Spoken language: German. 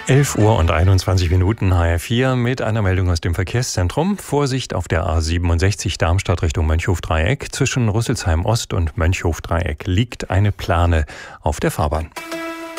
11 Uhr und 21 Minuten HR4 mit einer Meldung aus dem Verkehrszentrum. Vorsicht auf der A67 Darmstadt Richtung Mönchhof-Dreieck. Zwischen Rüsselsheim Ost und Mönchhof-Dreieck liegt eine Plane auf der Fahrbahn.